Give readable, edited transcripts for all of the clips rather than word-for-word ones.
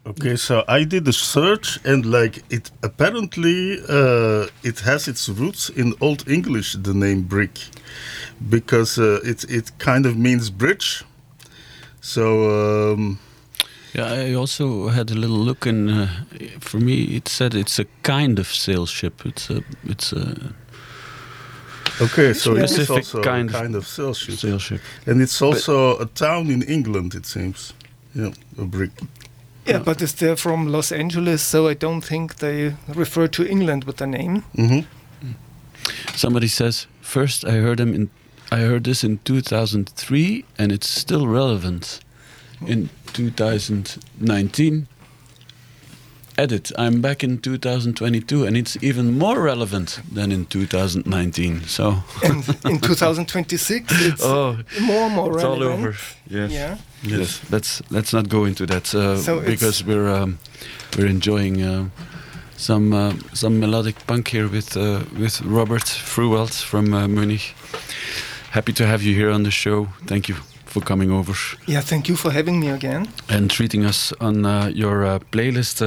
Okay, so I did a search, and like it apparently it has its roots in Old English, the name brick, because it kind of means bridge. So Yeah, I also had a little look, and for me, it said it's a kind of sail ship. It's a okay, so it's specific also kind of sail ship, and it's also a town in England, it seems. Yeah, a brick. Yeah, but they're from Los Angeles, so I don't think they refer to England with the name. Mm-hmm. Somebody says, first I heard this in 2003, and it's still relevant in 2019. Edit, I'm back in 2022, and it's even more relevant than in 2019. So And in 2026, it's more relevant. It's all over. Yes. Yeah. Yes. Let's not go into that because we're enjoying some melodic punk here with Robert Fruwelt from Munich. Happy to have you here on the show. Thank you for coming over. Yeah, thank you for having me again. And treating us on your playlist.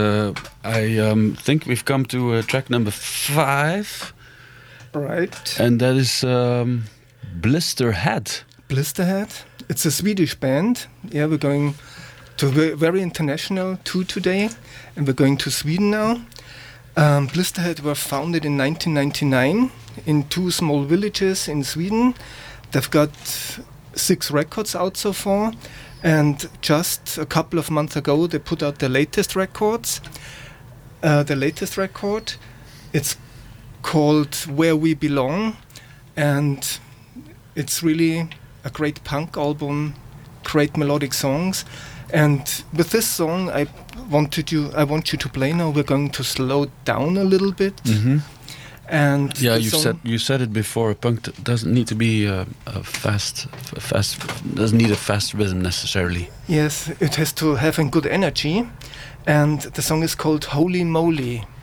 I think we've come to track number 5. Right. And that is Blisterhead. Blisterhead. It's a Swedish band. Yeah, we're going to a very international tour today, and we're going to Sweden now. Blisterhead were founded in 1999 in 2 small villages in Sweden. They've got 6 records out so far, and just a couple of months ago they put out their latest records. The latest record, it's called Where We Belong, and it's really a great punk album, great melodic songs. And with this song I want you to play now. We're going to slow down a little bit. Mm-hmm. And yeah, you said it before. Punk doesn't need to be a fast. Doesn't need a fast rhythm necessarily. Yes, it has to have a good energy, and the song is called Holy Moly.